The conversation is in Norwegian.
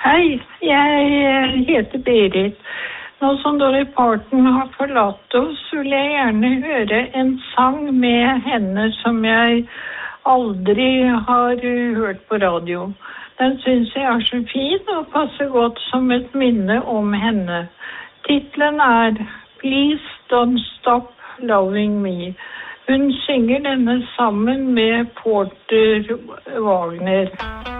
Hei, jeg heter Berit. Nå som Dolly Parton har forlatt oss, vil jeg gjerne høre en sang med henne som jeg aldri har hørt på radio. Den synes jeg er så fin og passer godt som et minne om henne. Titlen er Please Don't Stop Loving Me. Hun synger denne sammen med Porter Wagoner.